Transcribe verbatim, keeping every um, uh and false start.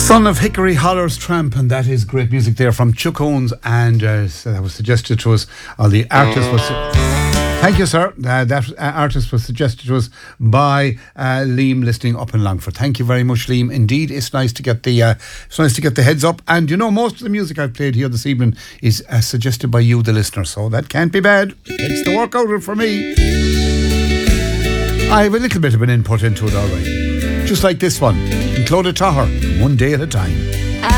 Son of Hickory Holler's Tramp, and that is great music there from Chuck Owens, and uh, so that was suggested to us. Uh, the artist was. Thank you, sir. Uh, that uh, artist was suggested to us by uh, Liam, listening up in Longford. Thank you very much, Liam. Indeed, it's nice to get the uh, it's nice to get the heads up. And you know, most of the music I've played here this evening is uh, suggested by you, the listener. So that can't be bad. Takes the work out of it for me. I have a little bit of an input into it, all right. Just like this one, Clodagh Tahar, One Day at a Time.